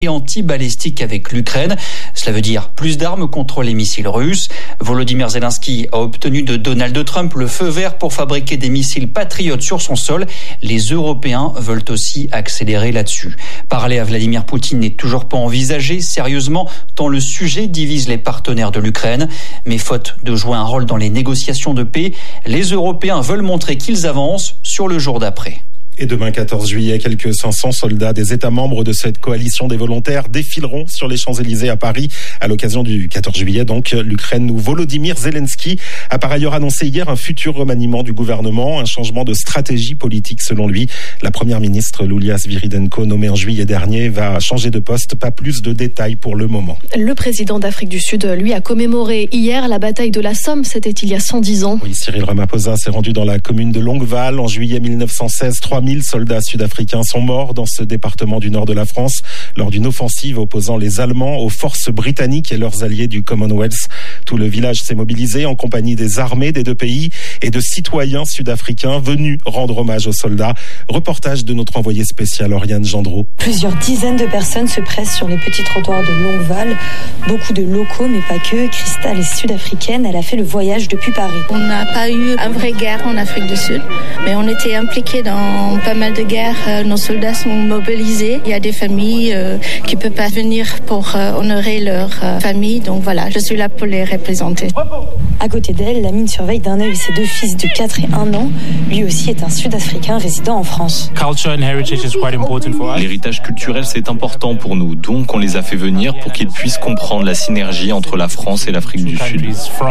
et anti-balistique avec l'Ukraine. Cela veut dire plus d'armes contre les missiles russes. Volodymyr Zelensky a obtenu de Donald Trump le feu vert pour fabriquer des missiles patriotes sur son sol. Les Européens veulent aussi accélérer là-dessus. Parler à Vladimir Poutine n'est toujours pas envisagé sérieusement tant le sujet divise les partenaires de l'Ukraine. Mais faute de jouer un rôle dans les négociations de paix, les Européens veulent montrer qu'ils avancent sur le jour d'après. Et demain 14 juillet, quelques 500 soldats des États membres de cette coalition des volontaires défileront sur les Champs-Élysées à Paris à l'occasion du 14 juillet. Donc l'Ukraine où Volodymyr Zelensky a par ailleurs annoncé hier un futur remaniement du gouvernement, un changement de stratégie politique selon lui. La première ministre Loulia Sviridenko, nommée en juillet dernier, va changer de poste. Pas plus de détails pour le moment. Le président d'Afrique du Sud, lui, a commémoré hier la bataille de la Somme. C'était il y a 110 ans. Oui, Cyril Ramaphosa s'est rendu dans la commune de Longueval en juillet 1916. 3000 soldats sud-africains sont morts dans ce département du nord de la France lors d'une offensive opposant les Allemands aux forces britanniques et leurs alliés du Commonwealth. Tout le village s'est mobilisé en compagnie des armées des deux pays et de citoyens sud-africains venus rendre hommage aux soldats. Reportage de notre envoyé spécial Oriane Gendreau. Plusieurs dizaines de personnes se pressent sur les petits trottoirs de Longueval. Beaucoup de locaux, mais pas que. Christelle est sud-africaine. Elle a fait le voyage depuis Paris. On n'a pas eu une vraie guerre en Afrique du Sud, mais on était impliqués dans pas mal de guerres. Nos soldats sont mobilisés. Il y a des familles qui ne peuvent pas venir pour honorer leur famille. Donc voilà, je suis là pour les représenter. À côté d'elle, Lamine surveille d'un œil ses deux fils de 4 et 1 an. Lui aussi est un Sud-Africain résidant en France. L'héritage culturel, c'est important pour nous. Donc on les a fait venir pour qu'ils puissent comprendre la synergie entre la France et l'Afrique du Sud.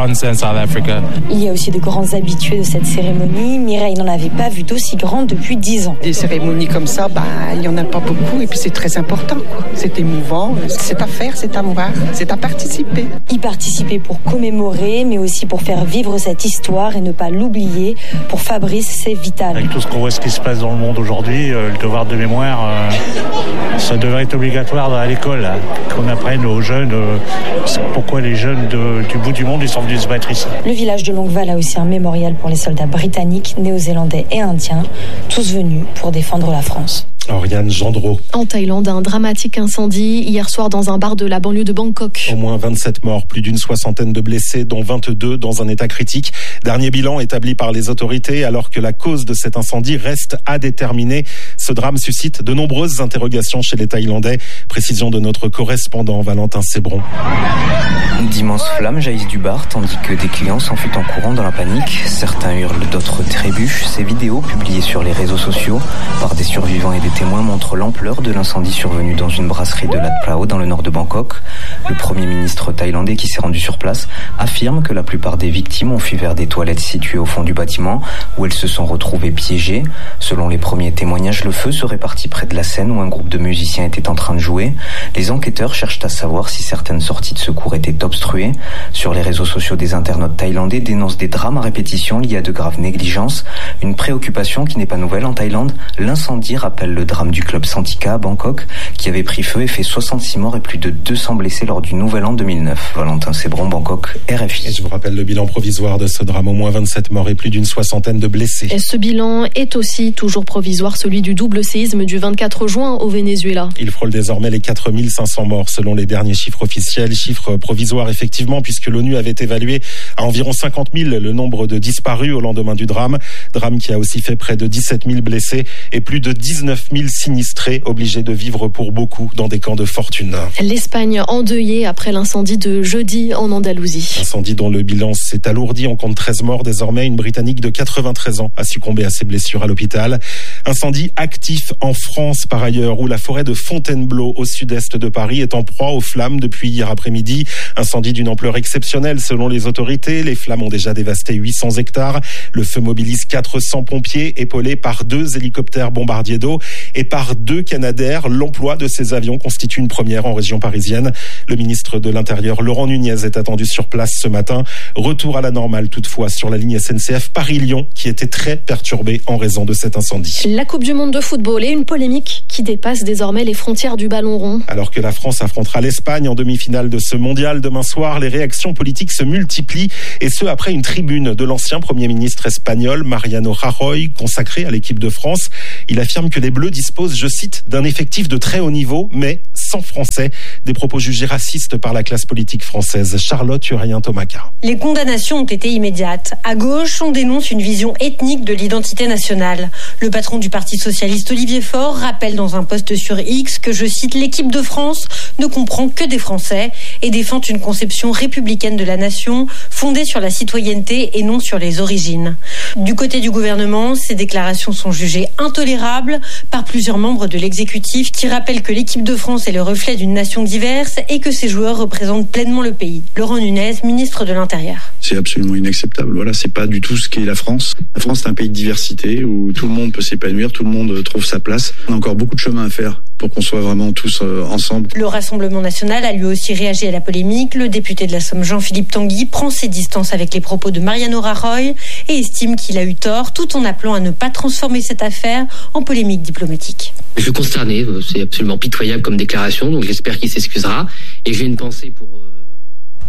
Il y a aussi de grands habitués de cette cérémonie. Mireille n'en avait pas vu d'aussi grande depuis 10 ans. Des cérémonies comme ça, il n'y en a pas beaucoup et puis c'est très important, quoi. C'est émouvant, c'est à faire, c'est à voir, c'est à participer. Y participer pour commémorer, mais aussi pour faire vivre cette histoire et ne pas l'oublier. Pour Fabrice, c'est vital. Avec tout ce qu'on voit, ce qui se passe dans le monde aujourd'hui, le devoir de mémoire, ça devrait être obligatoire à l'école, qu'on apprenne aux jeunes pourquoi les jeunes du bout du monde ils sont venus se battre ici. Le village de Longueval a aussi un mémorial pour les soldats britanniques, néo-zélandais et indiens, tous venus pour défendre la France. Oriane Gendreau. En Thaïlande, un dramatique incendie hier soir dans un bar de la banlieue de Bangkok. Au moins 27 morts, plus d'une soixantaine de blessés, dont 22 dans un état critique. Dernier bilan établi par les autorités, alors que la cause de cet incendie reste à déterminer. Ce drame suscite de nombreuses interrogations chez les Thaïlandais. Précision de notre correspondant Valentin Sébron. D'immenses flammes jaillissent du bar, tandis que des clients s'enfuient en courant dans la panique. Certains hurlent, d'autres trébuchent. Ces vidéos, publiées sur les réseaux sociaux par des survivants et des témoins, montrent l'ampleur de l'incendie survenu dans une brasserie de Lat Phrao dans le nord de Bangkok. Le Premier ministre thaïlandais qui s'est rendu sur place affirme que la plupart des victimes ont fui vers des toilettes situées au fond du bâtiment où elles se sont retrouvées piégées. Selon les premiers témoignages, le feu serait parti près de la scène où un groupe de musiciens était en train de jouer. Les enquêteurs cherchent à savoir si certaines sorties de secours étaient obstruées. Sur les réseaux sociaux, des internautes thaïlandais dénoncent des drames à répétition liés à de graves négligences. Une préoccupation qui n'est pas nouvelle en Thaïlande. L'incendie rappelle le drame du club Santika à Bangkok qui avait pris feu et fait 66 morts et plus de 200 blessés lors du Nouvel An 2009. Valentin Sébron, Bangkok, RFI. Et je vous rappelle le bilan provisoire de ce drame, au moins 27 morts et plus d'une soixantaine de blessés. Et ce bilan est aussi toujours provisoire, celui du double séisme du 24 juin au Venezuela. Il frôle désormais les 4500 morts selon les derniers chiffres officiels, chiffres provisoires effectivement puisque l'ONU avait évalué à environ 50 000 le nombre de disparus au lendemain du drame qui a aussi fait près de 17 000 blessés et plus de 19 000 sinistrés obligés de vivre pour beaucoup dans des camps de fortune. L'Espagne endeuillée après l'incendie de jeudi en Andalousie. Incendie dont le bilan s'est alourdi, on compte 13 morts désormais. Une Britannique de 93 ans a succombé à ses blessures à l'hôpital. Incendie actif en France par ailleurs où la forêt de Fontainebleau au sud-est de Paris est en proie aux flammes depuis hier après-midi. Incendie d'une ampleur exceptionnelle selon les autorités. Les flammes ont déjà dévasté 800 hectares. Le feu mobilise 400 pompiers épaulés par 2 hélicoptères bombardiers d'eau et par 2 Canadair. L'emploi de ces avions constitue une première en région parisienne. Le ministre de l'Intérieur, Laurent Nunez, est attendu sur place ce matin. Retour à la normale toutefois sur la ligne SNCF Paris-Lyon qui était très perturbée en raison de cet incendie. La Coupe du Monde de football et une polémique qui dépasse désormais les frontières du ballon rond. Alors que la France affrontera l'Espagne en demi-finale de ce mondial demain soir, les réactions politiques se multiplient et ce après une tribune de l'ancien Premier ministre espagnol Mariano Rajoy consacrée à l'équipe de France. Il affirme que les Bleus 2 dispose, je cite, d'un effectif de très haut niveau, mais sans français. Des propos jugés racistes par la classe politique française. Charlotte Hurrien-Tomaca. Les condamnations ont été immédiates. À gauche, on dénonce une vision ethnique de l'identité nationale. Le patron du Parti socialiste, Olivier Faure, rappelle dans un post sur X que, je cite, l'équipe de France ne comprend que des Français et défend une conception républicaine de la nation fondée sur la citoyenneté et non sur les origines. Du côté du gouvernement, ces déclarations sont jugées intolérables par plusieurs membres de l'exécutif qui rappellent que l'équipe de France est le reflet d'une nation diverse et que ses joueurs représentent pleinement le pays. Laurent Nunez, ministre de l'Intérieur. C'est absolument inacceptable. Voilà, c'est pas du tout ce qu'est la France. La France, c'est un pays de diversité où tout le monde peut s'épanouir, tout le monde trouve sa place. On a encore beaucoup de chemin à faire pour qu'on soit vraiment tous ensemble. Le Rassemblement national a lui aussi réagi à la polémique. Le député de la Somme, Jean-Philippe Tanguy, prend ses distances avec les propos de Mariano Rajoy et estime qu'il a eu tort, tout en appelant à ne pas transformer cette affaire en polémique diplomatique. Je suis consterné, c'est absolument pitoyable comme déclaration, donc j'espère qu'il s'excusera. Et j'ai une pensée pour